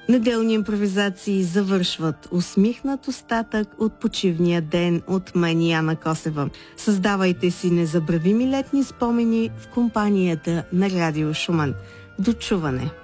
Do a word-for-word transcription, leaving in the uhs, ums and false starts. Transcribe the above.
Неделни импровизации завършват усмихнат остатък от почивния ден от мен и Ана Косева. Създавайте си незабравими летни спомени в компанията на Радио Шуман. До чуване!